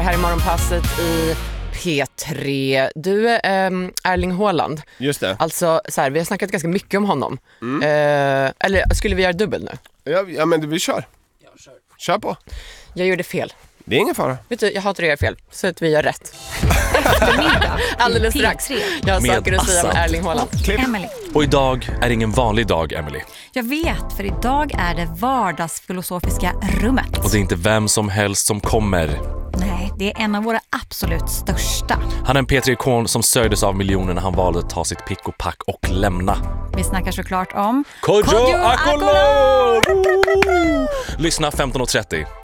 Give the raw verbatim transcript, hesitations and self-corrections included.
Här är morgonpasset i P tre. Du, ähm, Erling Haaland. Just det. Alltså, så här, vi har snackat ganska mycket om honom. Mm. Eh, eller skulle vi göra dubbel nu? Ja, ja men vi kör. Ja, kör. Kör på. Jag gjorde fel. Det är ingen fara. Vet du, jag hatar att göra fel, så att vi gör rätt. Eftermiddag. Alldeles strax. Jag har saker att säga om Erling Haaland. Emily. Och idag är ingen vanlig dag, Emily. Jag vet, för idag är det vardagsfilosofiska rummet. Och det är inte vem som helst som kommer. Nej, det är en av våra absolut största. Han är en P tre-ikon som sörjdes av miljoner när han valde att ta sitt pick och pack och lämna. Vi snackar såklart om Kodjo Kodjo Akolor! Akolor! Lyssna femton och trettio.